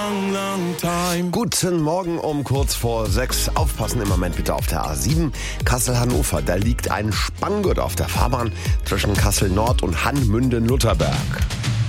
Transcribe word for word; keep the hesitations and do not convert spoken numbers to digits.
Guten Morgen um kurz vor sechs. Aufpassen im Moment bitte auf der A sieben. Kassel-Hannover, da liegt ein Spanngurt auf der Fahrbahn zwischen Kassel-Nord und Hannmünden-Lutherberg.